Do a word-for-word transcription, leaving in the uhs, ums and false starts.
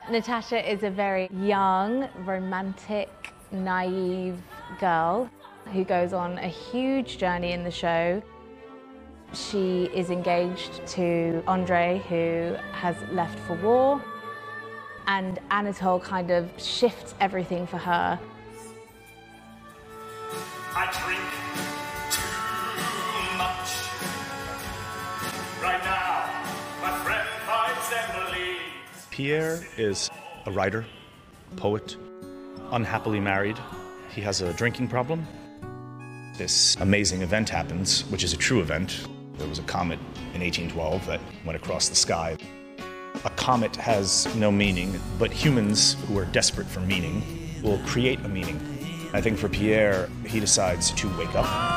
Natasha is a very young, romantic, naive girl who goes on a huge journey in the show. She is engaged to Andre, who has left for war, and Anatole kind of shifts everything for her. I drink too much. Right now, my friend finds Emily. Pierre is a writer, poet, unhappily married. He has a drinking problem. This amazing event happens, which is a true event. There was a comet in eighteen twelve that went across the sky. A comet has no meaning, but humans who are desperate for meaning will create a meaning. I think for Pierre, he decides to wake up.